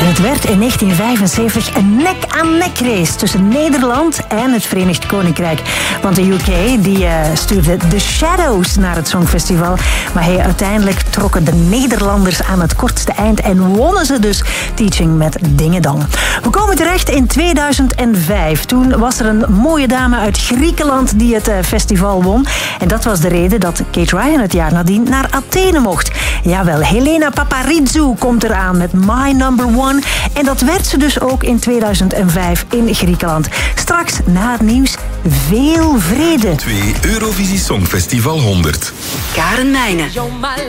En het werd in 1975 een nek-aan-nek race tussen Nederland en het Verenigd Koninkrijk. Want de UK die stuurde The Shadows naar het Songfestival. Maar uiteindelijk trokken de Nederlanders aan het kortste eind en wonnen ze dus Teaching met Dingedong. We komen terecht in 2005. Toen was er een mooie dame uit Griekenland die het festival won. En dat was de reden dat Kate Ryan het jaar nadien naar Athene mocht. Jawel, Helena Paparizou komt eraan met My Number One. En dat werd ze dus ook in 2005 in Griekenland. Straks na het nieuws veel vrede. 2 Eurovisie Songfestival 100. Karen Mijnen.